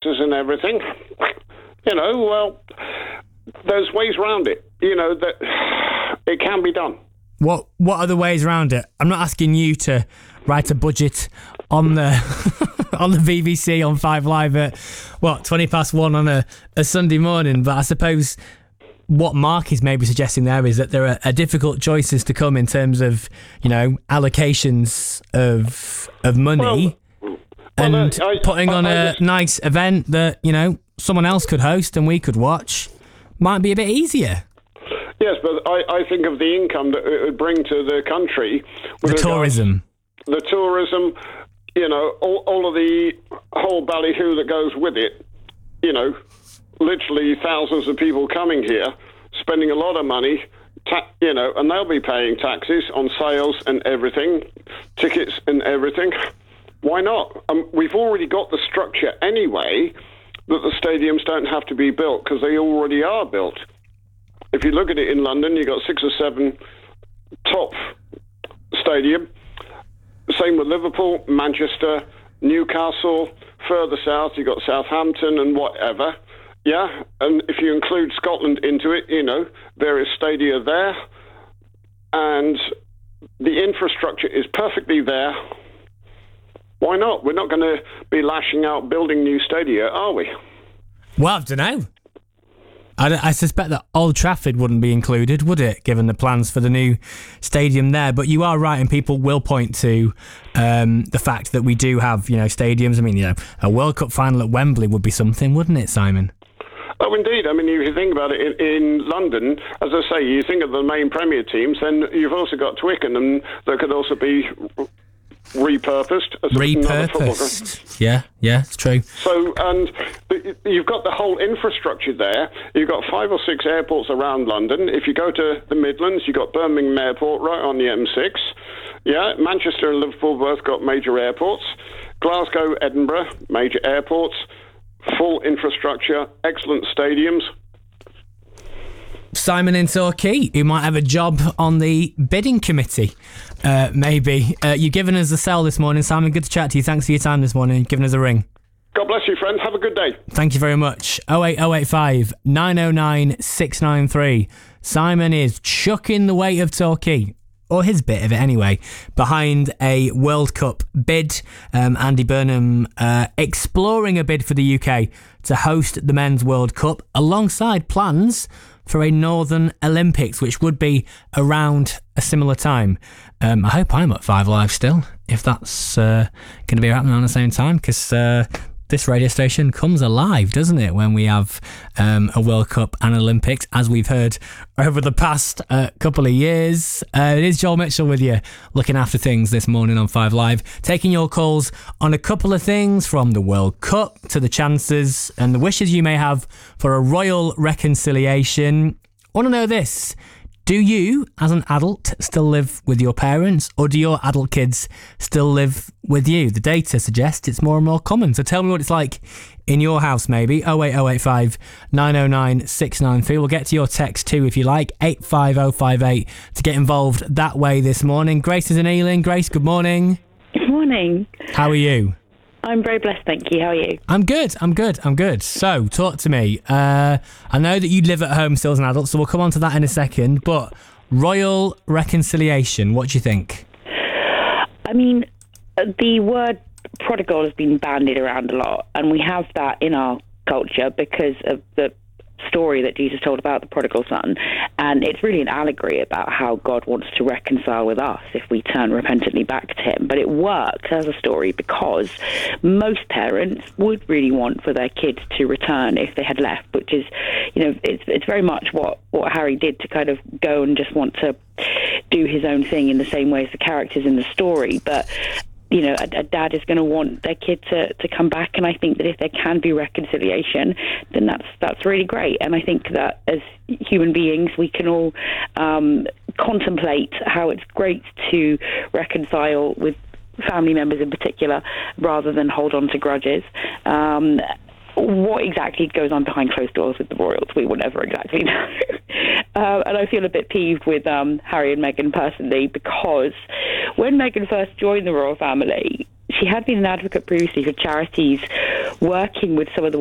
taxes and everything. Well, there's ways around it. That it can be done. What are the ways around it? I'm not asking you to write a budget on the on the BBC on 5 Live at 1:20 on a Sunday morning, but I suppose what Mark is maybe suggesting there is that there are difficult choices to come in terms of allocations of money and putting on a nice event that someone else could host and we could watch might be a bit easier. Yes, but I think of the income that it would bring to the country. The tourism. The tourism, all of the whole ballyhoo that goes with it. Literally thousands of people coming here, spending a lot of money, and they'll be paying taxes on sales and everything, tickets and everything. Why not? We've already got the structure anyway that the stadiums don't have to be built because they already are built. If you look at it in London, you've got 6 or 7 top stadium. Same with Liverpool, Manchester, Newcastle. Further south, you've got Southampton and whatever. Yeah, and if you include Scotland into it, various stadia there. And the infrastructure is perfectly there. Why not? We're not going to be lashing out building new stadia, are we? Well, I don't know. I suspect that Old Trafford wouldn't be included, would it, given the plans for the new stadium there? But you are right, and people will point to the fact that we do have, stadiums. I mean, a World Cup final at Wembley would be something, wouldn't it, Simon? Oh, indeed. I mean, if you think about it, in London, as I say, you think of the main Premier teams, then you've also got Twickenham that could also be repurposed. Yeah, it's true. So, and you've got the whole infrastructure there. You've got 5 or 6 airports around London. If you go to the Midlands, you've got Birmingham Airport right on the M6. Yeah, Manchester and Liverpool both got major airports. Glasgow, Edinburgh, major airports. Full infrastructure, excellent stadiums. Simon in Torquay, who might have a job on the bidding committee, maybe. You've given us a sell this morning, Simon. Good to chat to you. Thanks for your time this morning. Giving us a ring. God bless you, friend. Have a good day. Thank you very much. 08085 909 693. Simon is chucking the weight of Torquay, or his bit of it anyway, behind a World Cup bid. Andy Burnham exploring a bid for the UK to host the Men's World Cup alongside plans for a Northern Olympics, which would be around a similar time. I hope I'm at 5 Live still, if that's going to be happening on the same time, because this radio station comes alive, doesn't it, when we have a World Cup and Olympics, as we've heard over the past couple of years. It is Joel Mitchell with you, looking after things this morning on 5 Live, taking your calls on a couple of things, from the World Cup to the chances and the wishes you may have for a royal reconciliation. I want to know this. Do you, as an adult, still live with your parents, or do your adult kids still live with you? The data suggests it's more and more common. So tell me what it's like in your house, maybe. 08085 909 693. We'll get to your text too, if you like. 85058 to get involved that way this morning. Grace is in Ealing. Grace, good morning. Good morning. How are you? I'm very blessed, thank you. How are you? I'm good. So, talk to me. I know that you live at home still as an adult, so we'll come on to that in a second, but royal reconciliation, what do you think? I mean, the word prodigal has been bandied around a lot, and we have that in our culture because of the story that Jesus told about the prodigal son, and it's really an allegory about how God wants to reconcile with us if we turn repentantly back to him. But it works as a story because most parents would really want for their kids to return if they had left, which is, it's very much what Harry did, to kind of go and just want to do his own thing in the same way as the characters in the story. But a dad is going to want their kid to come back, and I think that if there can be reconciliation, then that's really great. And I think that as human beings, we can all contemplate how it's great to reconcile with family members in particular, rather than hold on to grudges. What exactly goes on behind closed doors with the royals, we will never exactly know. And I feel a bit peeved with Harry and Meghan personally, because when Meghan first joined the royal family, she had been an advocate previously for charities working with some of the